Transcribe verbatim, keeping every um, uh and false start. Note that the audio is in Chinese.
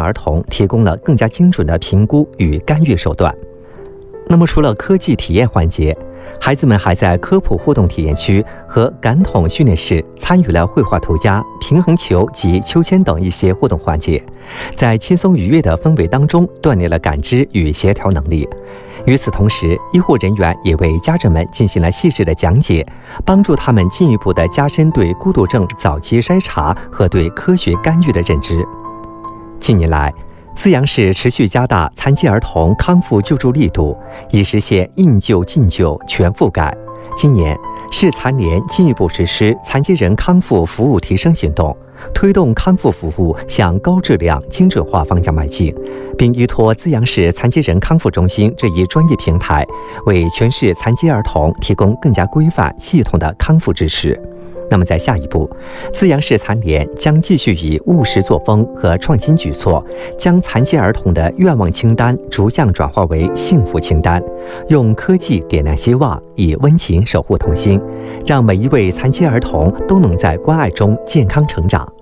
儿童提供了更加精准的评估与干预手段。那么，除了科技体验环节，孩子们还在科普互动体验区和感统训练室参与了绘画涂鸦、平衡球及秋千等一些互动环节，在轻松愉悦的氛围当中锻炼了感知与协调能力。与此同时，医护人员也为家长们进行了细致的讲解，帮助他们进一步的加深对孤独症早期筛查和对科学干预的认知。近年来，资阳市持续加大残疾儿童康复救助力度，以实现应救尽救全覆盖。今年，市残联进一步实施残疾人康复服务提升行动，推动康复服务向高质量精准化方向迈进，并依托资阳市残疾人康复中心这一专业平台，为全市残疾儿童提供更加规范系统的康复支持。那么在下一步，资阳市残联将继续以务实作风和创新举措，将残疾儿童的愿望清单逐项转化为幸福清单，用科技点亮希望，以温情守护童心，让每一位残疾儿童都能在关爱中健康成长。